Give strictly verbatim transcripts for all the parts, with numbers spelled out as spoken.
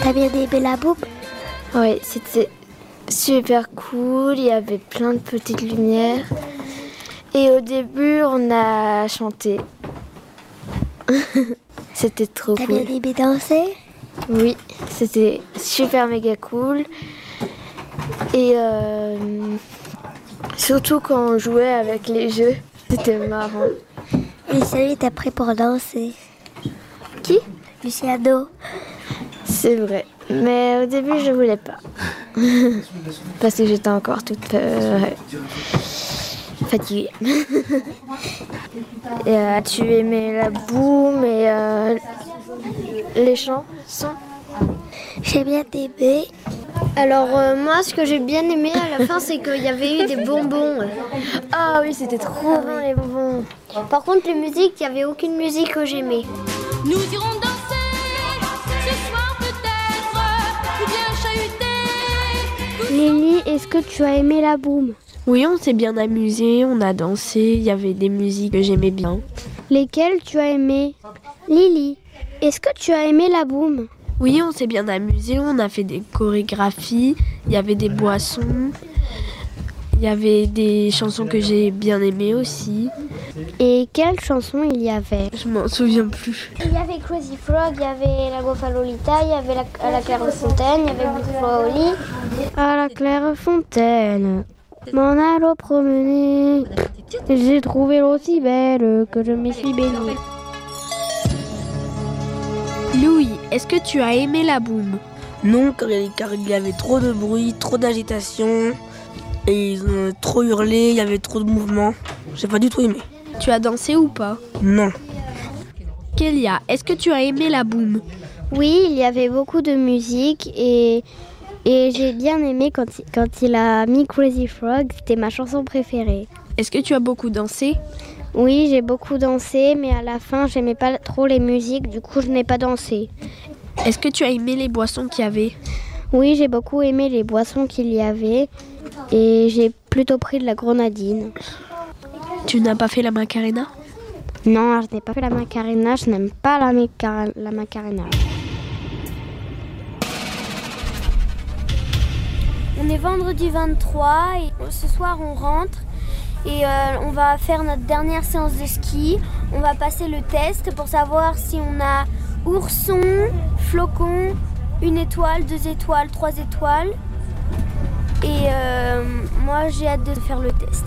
T'as bien aimé la boum? Oui, c'était super cool, il y avait plein de petites lumières. Et au début, on a chanté. C'était trop T'as cool. bien aimé danser? Oui, c'était super méga cool. Et euh, surtout quand on jouait avec les jeux, c'était marrant. Luciano, t'es prêt pour danser? Qui? Luciano. C'est vrai, mais au début je voulais pas. Parce que j'étais encore toute euh, fatiguée. Et euh, as-tu aimé la boum et euh, les chansons? J'ai bien aimé. Alors euh, moi ce que j'ai bien aimé à la fin c'est qu'il y avait eu des bonbons. Ah oui, c'était trop bon les bonbons. Par contre les musiques, il n'y avait aucune musique que j'aimais. Nous irons danser ce soir peut-être, ou bien chahuter. Lily, est-ce que tu as aimé la boum? Oui, on s'est bien amusé, on a dansé, il y avait des musiques que j'aimais bien. Lesquelles tu as aimé? Lily, est-ce que tu as aimé la boum? Oui, on s'est bien amusé, on a fait des chorégraphies, il y avait des boissons, il y avait des chansons que j'ai bien aimées aussi. Et quelles chansons il y avait? Je m'en souviens plus. Il y avait Crazy Frog, il y avait la Gofalolita, il y avait la, à la Clairefontaine, il y avait Bouffalo au lit. À la Clairefontaine, m'en allant promener, j'ai trouvé l'eau si belle que je m'y suis baignée. Louis, est-ce que tu as aimé la boum? Non, car il car il y avait trop de bruit, trop d'agitation, et ils ont trop hurlé, il y avait trop de mouvements. J'ai pas du tout aimé. Tu as dansé ou pas? Non. Kélia, est-ce que tu as aimé la boum? Oui, il y avait beaucoup de musique et, et j'ai bien aimé quand il, quand il a mis Crazy Frog, c'était ma chanson préférée. Est-ce que tu as beaucoup dansé? Oui, j'ai beaucoup dansé, mais à la fin, j'aimais pas trop les musiques, du coup, je n'ai pas dansé. Est-ce que tu as aimé les boissons qu'il y avait? Oui, j'ai beaucoup aimé les boissons qu'il y avait et j'ai plutôt pris de la grenadine. Tu n'as pas fait la macarena? Non, je n'ai pas fait la macarena, je n'aime pas la, maca- la macarena. On est vendredi vingt-trois et ce soir on rentre et euh, on va faire notre dernière séance de ski. On va passer le test pour savoir si on a ourson, flocon, une étoile, deux étoiles, trois étoiles. Et euh, moi j'ai hâte de faire le test.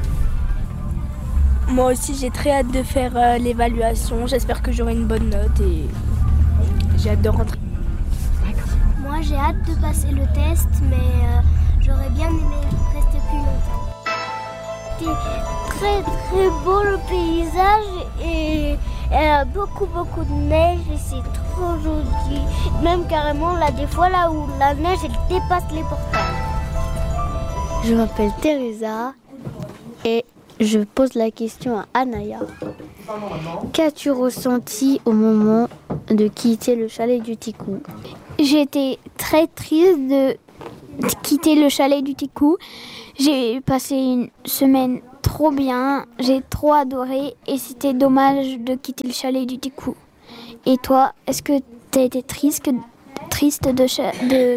Moi aussi, j'ai très hâte de faire euh, l'évaluation. J'espère que j'aurai une bonne note et j'ai hâte de rentrer. Moi j'ai hâte de passer le test, mais euh, j'aurais bien aimé rester plus longtemps. C'était très très beau le paysage et il y a beaucoup beaucoup de neige et c'est trop joli. Même carrément là des fois là où la neige elle dépasse les portails. Je m'appelle Teresa et je pose la question à Anaya. Qu'as-tu ressenti au moment de quitter le chalet du Ticou? J'étais très triste de quitter le chalet du Ticou. J'ai passé une semaine trop bien, j'ai trop adoré et c'était dommage de quitter le chalet du Ticou. Et toi, est-ce que tu as été triste, triste de, cha- de